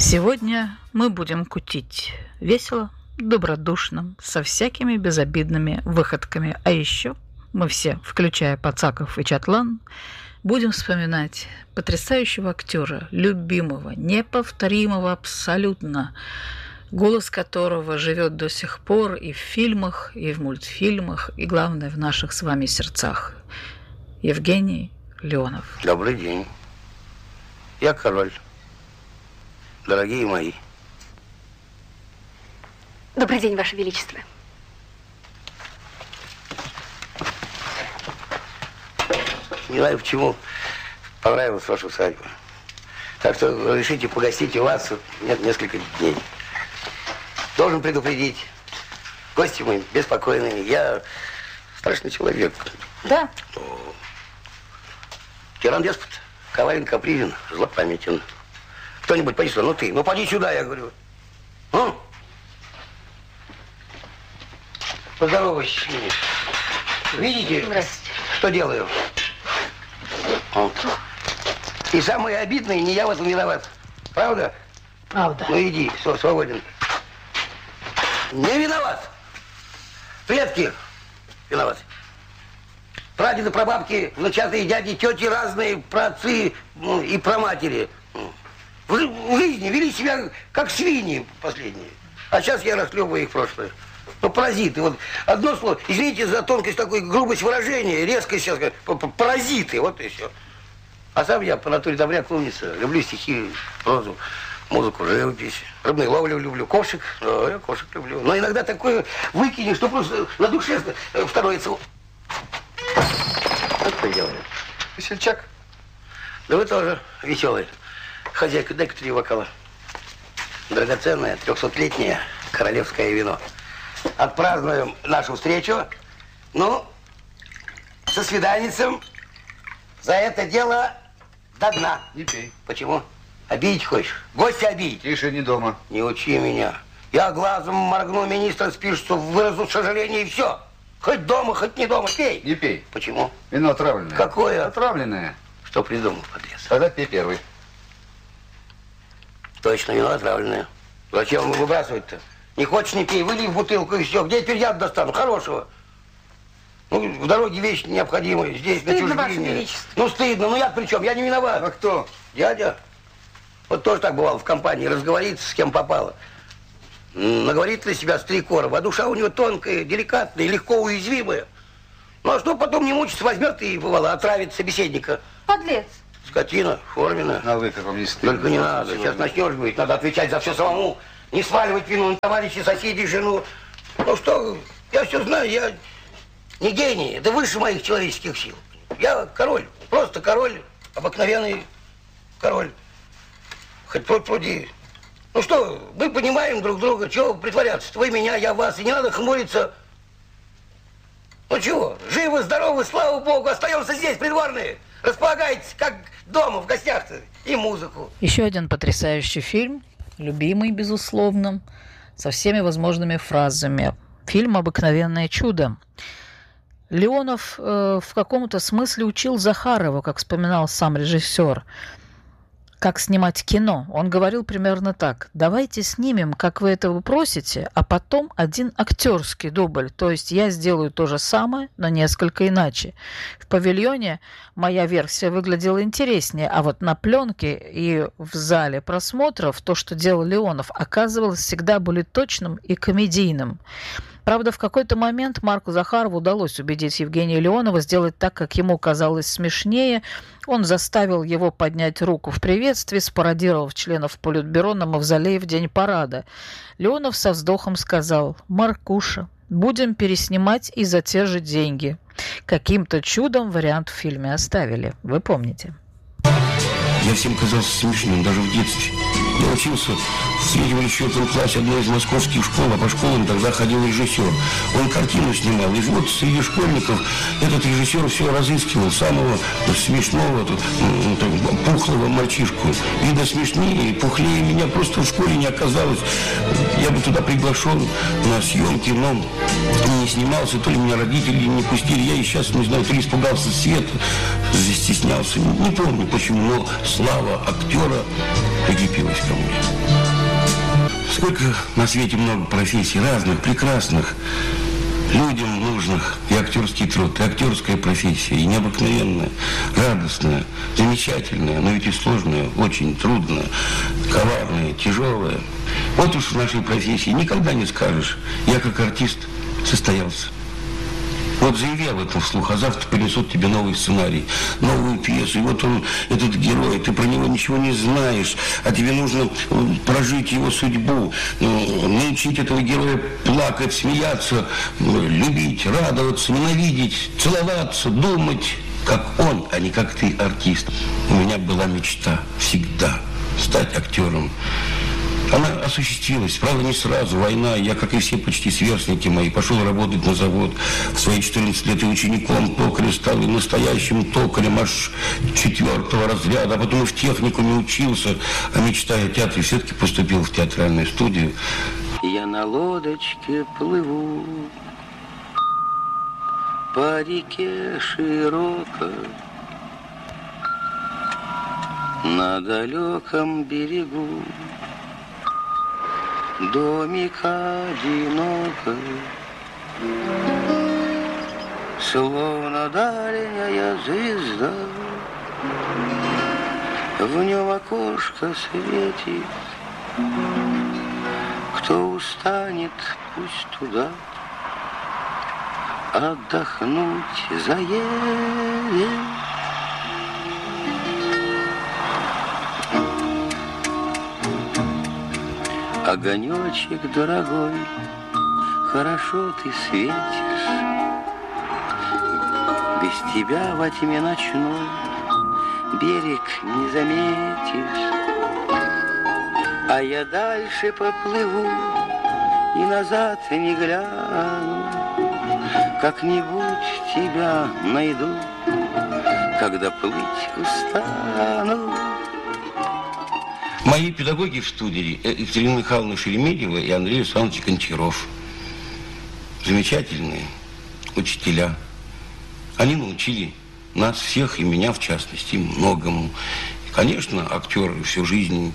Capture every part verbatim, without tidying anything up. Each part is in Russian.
Сегодня мы будем кутить весело, добродушно, со всякими безобидными выходками. А еще мы все, включая Пацаков и Чатлан, будем вспоминать потрясающего актера, любимого, неповторимого абсолютно, голос которого живет до сих пор и в фильмах, и в мультфильмах, и, главное, в наших с вами сердцах. Евгений Леонов. Добрый день. Я король. Дорогие мои. Добрый день, Ваше Величество. Не знаю, почему понравилась ваша усадьба. Так что решите погостить у вас нет несколько дней. Должен предупредить. Гости мои беспокойные. Я страшный человек. Да? Тиран-деспот, коварен, капризен, злопамятен. Кто-нибудь поди сюда, ну ты, ну поди сюда, я говорю. Ну? Поздоровайся. Видите, что делаю? Вот. И самое обидное, не я в этом виноват. Правда? Правда. Ну иди, все, свободен. Не виноват. Предки виноваты. Прадеды, прабабки, внучатые дяди, тети разные, праотцы ну, и праматери. В, в жизни вели себя как свиньи последние. А сейчас я расхлебываю их прошлое. Ну, паразиты. Вот одно слово, извините за тонкость, такой грубость выражения, резкость сейчас, паразиты, вот и все. А сам я по натуре добряк, умница. Люблю стихи, прозу, музыку, живопись. Рыбную ловлю люблю. Кошек, да, я кошек люблю. Но иногда такое выкинешь, что просто на душе второе цело. Что ты делаешь? Весельчак. Да вы тоже веселый. Хозяйка, дай-ка три бокала. Драгоценное, трехсотлетнее королевское вино. Отпразднуем нашу встречу. Ну, со свиданицем. За это дело до дна. Не пей. Почему? Обидеть хочешь? Гостя обидеть? Тише, не дома. Не учи меня. Я глазом моргну, министр спишется, выразу сожаление и все. Хоть дома, хоть не дома, пей. Не пей. Почему? Вино отравленное. Какое? Отравленное. Что придумал, подлец? Тогда пей первый. Точно, вино отравленное. Зачем его выбрасывать-то? Не хочешь, не пей, вылей в бутылку и все. Где теперь я достану? Хорошего. Ну, в дороге вещи необходимые. Здесь, стыдно, на Ваше чужбине. Величество. Ну, стыдно. Ну, я при чем? Я не виноват. А кто? Дядя. Вот тоже так бывало в компании. Разговорится, с кем попало. Наговорит на себя с три короба. А душа у него тонкая, деликатная, легко уязвимая. Ну, а что потом не мучиться, возьмет и, бывало, отравит собеседника. Подлец. Скотина, форменная. А вы, как вам не стыдно? Только не надо. Сегодня. Сейчас начнешь говорить. Надо отвечать за все самому. Не сваливать вину на товарищей, соседей, жену. Ну что, я все знаю. Я не гений. Это выше моих человеческих сил. Я король. Просто король. Обыкновенный король. Хоть пруд пруди. Ну что, мы понимаем друг друга. Чего притворяться? Вы меня, я вас. И не надо хмуриться. Ну чего, живы, здоровы, слава богу. Остаемся здесь, придворные. Располагайтесь, как дома, в гостях-то. И музыку. Еще один потрясающий фильм, любимый, безусловно, со всеми возможными фразами. Фильм «Обыкновенное чудо». Леонов э, в каком-то смысле учил Захарова, как вспоминал сам режиссер, как снимать кино. Он говорил примерно так: давайте снимем, как вы этого просите, а потом один актерский дубль. То есть я сделаю то же самое, но несколько иначе. В павильоне моя версия выглядела интереснее, а вот на пленке и в зале просмотров то, что делал Леонов, оказывалось всегда более точным и комедийным. Правда, в какой-то момент Марку Захарову удалось убедить Евгения Леонова сделать так, как ему казалось смешнее. Он заставил его поднять руку в приветствии, спародировав членов Политбюро на мавзолее в день парада. Леонов со вздохом сказал: «Маркуша, будем переснимать и за те же деньги». Каким-то чудом вариант в фильме оставили. Вы помните? Я всем казался смешным, даже в детстве. Я учился в третьем или четвертом классе одной из московских школ, а по школам тогда ходил режиссер. Он картину снимал, и вот среди школьников этот режиссер все разыскивал самого смешного, пухлого мальчишку. Видно, смешнее и пухлее меня просто в школе не оказалось. Я бы туда приглашен на съемки, но не снимался, то ли меня родители не пустили. Я и сейчас, не знаю, то ли испугался света, застеснялся. Не помню почему, но слава актера прикрепилась ко мне. Сколько на свете много профессий разных, прекрасных, людям нужных и актерский труд, и актерская профессия, и необыкновенная, радостная, замечательная, но ведь и сложная, очень трудная, коварная, тяжелая. Вот уж в нашей профессии никогда не скажешь, я как артист состоялся. Вот заяви об этом вслух, а завтра принесут тебе новый сценарий, новую пьесу. И вот он, этот герой, ты про него ничего не знаешь, а тебе нужно прожить его судьбу, научить этого героя плакать, смеяться, любить, радоваться, ненавидеть, целоваться, думать, как он, а не как ты, артист. У меня была мечта всегда стать актером. Она осуществилась, правда, не сразу. Война, я, как и все почти сверстники мои, пошел работать на завод. В свои четырнадцать лет и учеником токаря стал, и настоящим токарем аж четвертого разряда. А потом и в техникуме учился. А мечтая о театре, все-таки поступил в театральную студию. Я на лодочке плыву по реке широко, на далеком берегу домик одиноко, словно дальняя звезда, в нем окошко светит. Кто устанет, пусть туда отдохнуть заедет. Огонечек дорогой, хорошо ты светишь, без тебя во тьме ночной берег не заметишь. А я дальше поплыву и назад не гляну, как-нибудь тебя найду, когда плыть устану. Мои педагоги в студии — Екатерина Михайловна Шереметьева и Андрей Александрович Гончаров. Замечательные учителя. Они научили нас всех, и меня в частности, многому. И, конечно, актер всю жизнь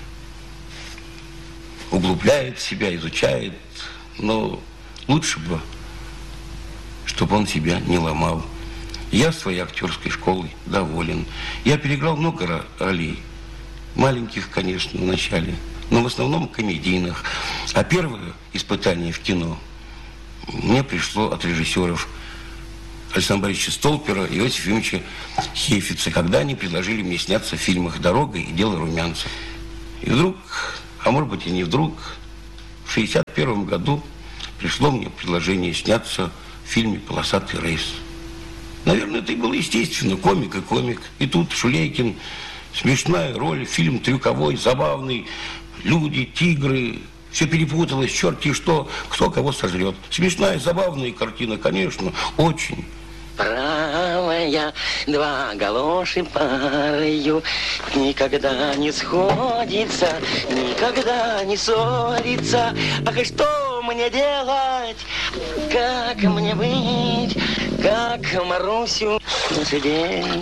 углубляет себя, изучает, но лучше бы, чтобы он себя не ломал. Я своей актерской школой доволен. Я переиграл много ролей. Маленьких, конечно, в начале, но в основном комедийных. А первое испытание в кино мне пришло от режиссеров Александра Борисовича Столпера и Иосифа Ефимовича Хейфица, когда они предложили мне сняться в фильмах «Дорога» и «Дело румянцев». И вдруг, а может быть и не вдруг, в шестьдесят первом году пришло мне предложение сняться в фильме «Полосатый рейс». Наверное, это и было естественно, комик и комик. И тут Шулейкин. Смешная роль, фильм трюковой, забавный, люди, тигры, все перепуталось, черти что, кто кого сожрет. Смешная, забавная картина, конечно, очень. Правая, два галоши парою, никогда не сходится, никогда не ссорится. Ах, и что мне делать? Как мне быть? Как Марусю сидеть?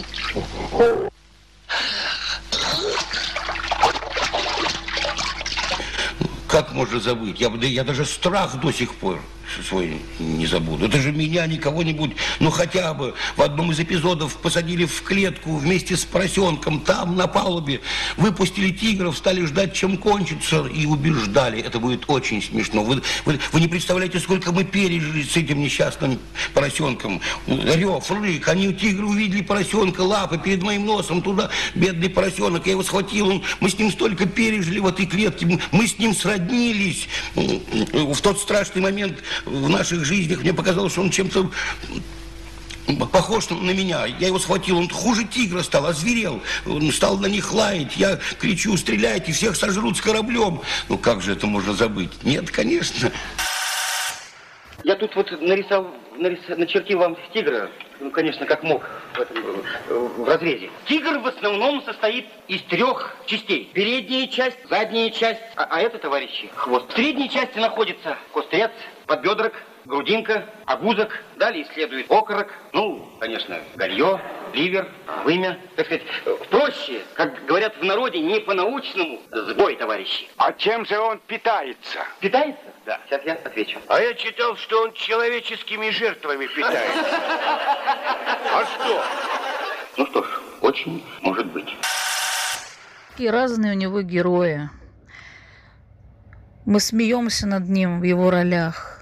Как можно забыть? Я, я даже страх до сих пор свой не забуду. Это же меня, не кого-нибудь, ну хотя бы в одном из эпизодов посадили в клетку вместе с поросенком, там, на палубе, выпустили тигров, стали ждать, чем кончится, и убеждали. Это будет очень смешно. Вы, вы, вы не представляете, сколько мы пережили с этим несчастным поросенком. Рев, рык, они, тигры, увидели поросенка, лапы перед моим носом, туда, бедный поросенок, я его схватил, он, мы с ним столько пережили в этой клетке, мы с ним сроднились. В тот страшный момент в наших жизнях мне показалось, что он чем-то похож на меня. Я его схватил, он хуже тигра стал, озверел. Он стал на них лаять. Я кричу: стреляйте, всех сожрут с кораблем. Ну как же это можно забыть? Нет, конечно. Я тут вот нарисовал, нарисовал, начертил вам тигра, ну, конечно, как мог, в, этом, в разрезе. Тигр в основном состоит из трех частей. Передняя часть, задняя часть, а, а это, товарищи, хвост. В средней части находится кострец, подбедрок, грудинка, огузок. Далее следует окорок, ну, конечно, галье, ливер, вымя, так сказать, проще, как говорят в народе, не по-научному, сбой, товарищи. А чем же он питается? Питается? Да. Сейчас я отвечу. А я читал, что он человеческими жертвами питается. А что? Ну что ж, очень может быть. И разные у него герои. Мы смеемся над ним в его ролях.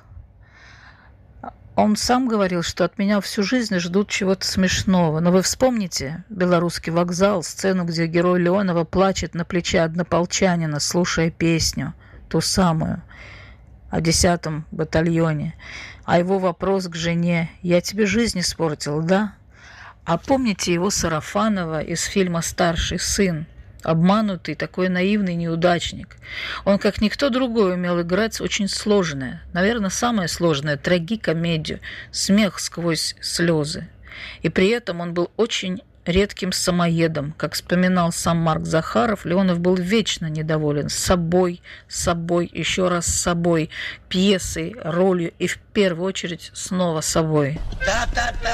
Он сам говорил, что от меня всю жизнь ждут чего-то смешного. Но вы вспомните «Белорусский вокзал», сцену, где герой Леонова плачет на плече однополчанина, слушая песню, ту самую, о десятом батальоне. А его вопрос к жене: «Я тебе жизнь испортил, да?» А помните его Сарафанова из фильма «Старший сын»? Обманутый, такой наивный неудачник. Он, как никто другой, умел играть очень сложное, наверное, самое сложное, трагикомедию, смех сквозь слезы. И при этом он был очень редким самоедом. Как вспоминал сам Марк Захаров, Леонов был вечно недоволен собой, собой, еще раз собой, пьесой, ролью и в первую очередь снова собой. Та-та-та!